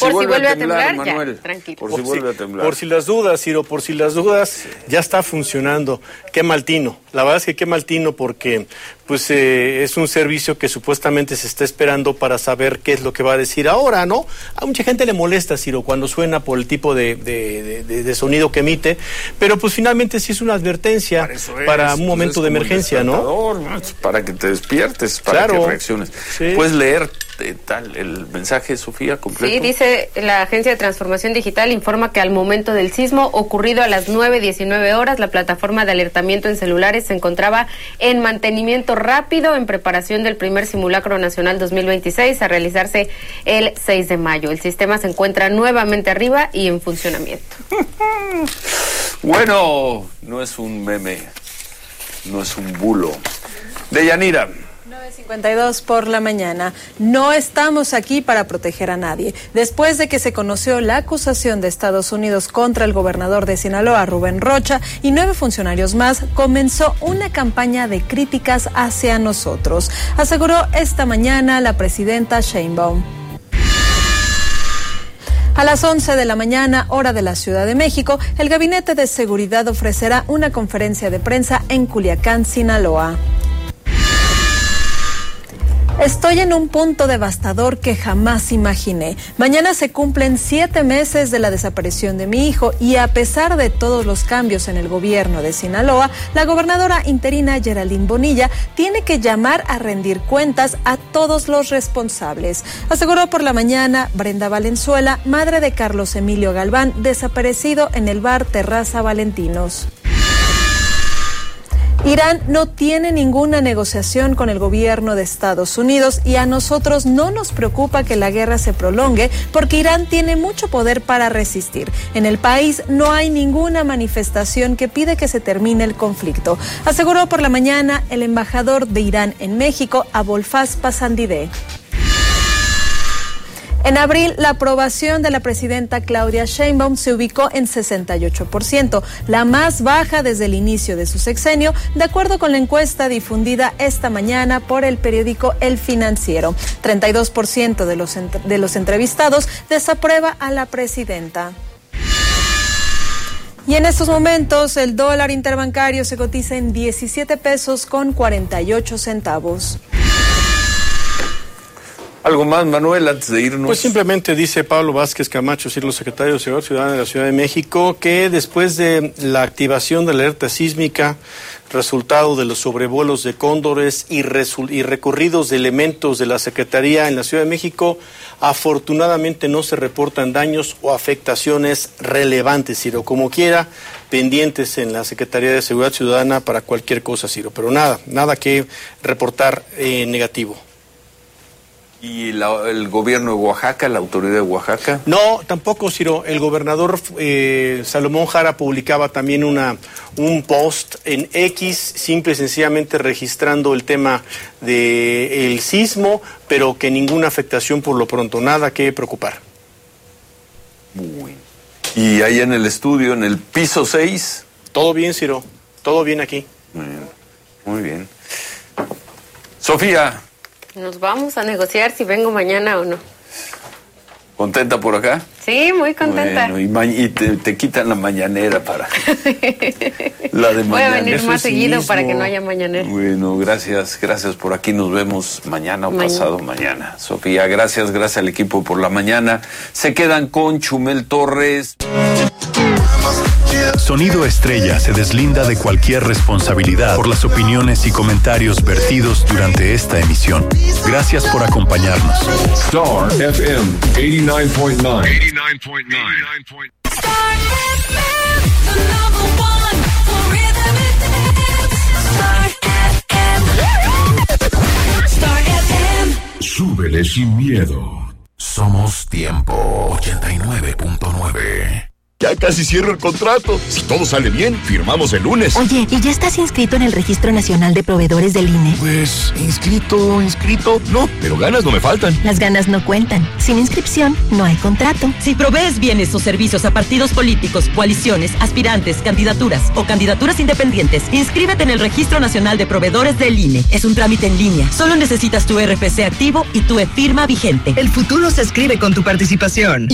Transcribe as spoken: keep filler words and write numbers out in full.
por si vuelve, vuelve a temblar, a temblar Manuel, ya, tranquilo. Por si por vuelve si, a temblar. Por si las dudas, Ciro, por si las dudas, ya está funcionando. Qué mal tino. La verdad es que qué mal tino porque pues eh, es un servicio que supuestamente se está esperando para saber qué es lo que va a decir ahora, ¿no? A mucha gente le molesta, Ciro, cuando suena por el tipo de, de, de, de sonido que emite, pero pues finalmente sí es una advertencia para, es, para un momento pues de emergencia, ¿no? Para que te despiertes, para claro, que reacciones. Sí. Puedes leer eh, tal el mensaje, Sofía, completo. Sí, dice la Agencia de Transformación Digital informa que al momento del sismo ocurrido a las nueve diecinueve horas, la plataforma de alertamiento en celulares se encontraba en mantenimiento rápido en preparación del primer simulacro nacional dos mil veintiséis a realizarse el seis de mayo. El sistema se encuentra nuevamente arriba y en funcionamiento. Bueno, no es un meme, no es un bulo. Deyanira. nueve cincuenta y dos por la mañana. No estamos aquí para proteger a nadie. Después de que se conoció la acusación de Estados Unidos contra el gobernador de Sinaloa, Rubén Rocha, y nueve funcionarios más, comenzó una campaña de críticas hacia nosotros, aseguró esta mañana la presidenta Sheinbaum. A las once de la mañana, hora de la Ciudad de México, el Gabinete de Seguridad ofrecerá una conferencia de prensa en Culiacán, Sinaloa. Estoy en un punto devastador que jamás imaginé. Mañana se cumplen siete meses de la desaparición de mi hijo y a pesar de todos los cambios en el gobierno de Sinaloa, la gobernadora interina Geraldine Bonilla tiene que llamar a rendir cuentas a todos los responsables. Aseguró por la mañana Brenda Valenzuela, madre de Carlos Emilio Galván, desaparecido en el bar Terraza Valentinos. Irán no tiene ninguna negociación con el gobierno de Estados Unidos y a nosotros no nos preocupa que la guerra se prolongue porque Irán tiene mucho poder para resistir. En el país no hay ninguna manifestación que pide que se termine el conflicto, aseguró por la mañana el embajador de Irán en México, Abolfaz Pasandideh. En abril, la aprobación de la presidenta Claudia Sheinbaum se ubicó en sesenta y ocho por ciento, la más baja desde el inicio de su sexenio, de acuerdo con la encuesta difundida esta mañana por el periódico El Financiero. treinta y dos por ciento de los, de los entrevistados desaprueba a la presidenta. Y en estos momentos, el dólar interbancario se cotiza en diecisiete pesos con cuarenta y ocho centavos. ¿Algo más, Manuel, antes de irnos? Pues simplemente dice Pablo Vázquez Camacho, Ciro, secretario de Seguridad Ciudadana de la Ciudad de México, que después de la activación de la alerta sísmica, resultado de los sobrevuelos de cóndores y, resul- y recorridos de elementos de la Secretaría en la Ciudad de México, afortunadamente no se reportan daños o afectaciones relevantes, Ciro. Como quiera, pendientes en la Secretaría de Seguridad Ciudadana para cualquier cosa, Ciro. Pero nada, nada que reportar eh, negativo. ¿Y la, el gobierno de Oaxaca, la autoridad de Oaxaca? No, tampoco, Ciro. El gobernador eh, Salomón Jara publicaba también una un post en X, simple y sencillamente registrando el tema del sismo, pero que ninguna afectación por lo pronto, nada que preocupar. Muy bien. ¿Y ahí en el estudio, en el piso seis? Todo bien, Ciro. Todo bien aquí. Muy bien. Muy bien. Sofía. Nos vamos a negociar si vengo mañana o no. ¿Contenta por acá? Sí, muy contenta. Bueno, y, ma- y te, te quitan la mañanera para... la de mañana. Voy a venir más seguido para que no haya mañanera. Bueno, gracias, gracias por aquí. Nos vemos mañana o mañana. pasado mañana. Sofía, gracias, gracias al equipo por la mañana. Se quedan con Chumel Torres. Sonido Estrella se deslinda de cualquier responsabilidad por las opiniones y comentarios vertidos durante esta emisión. Gracias por acompañarnos. Star F M ochenta y nueve punto nueve. Star F M, the number one for rhythm and dance. Star F M. Star F M. Súbele sin miedo. Somos Tiempo ochenta y nueve punto nueve. Ya casi cierro el contrato. Si todo sale bien, firmamos el lunes. Oye, ¿y ya estás inscrito en el Registro Nacional de Proveedores del I N E? Pues, inscrito, inscrito, no, pero ganas no me faltan. Las ganas no cuentan. Sin inscripción, no hay contrato. Si provees bienes o servicios a partidos políticos, coaliciones, aspirantes, candidaturas o candidaturas independientes, inscríbete en el Registro Nacional de Proveedores del I N E. Es un trámite en línea. Solo necesitas tu R F C activo y tu e-firma vigente. El futuro se escribe con tu participación.